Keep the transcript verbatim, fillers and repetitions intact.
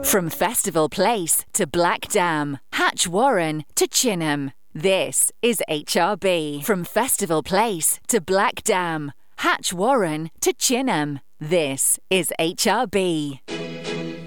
From Festival Place to Black Dam, Hatch Warren to Chinham, this is H R B. From Festival Place to Black Dam, Hatch Warren to Chinham, this is H R B.